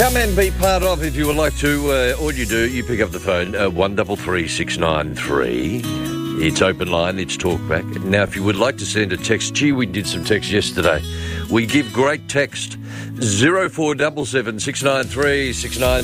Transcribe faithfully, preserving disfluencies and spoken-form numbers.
Come and be part of, if you would like to. Uh, all you do, you pick up the phone, uh, one three three six nine three. It's open line, it's talkback. Now, if you would like to send a text, gee, we did some text yesterday. We give great text, zero four seven seven six nine three six nine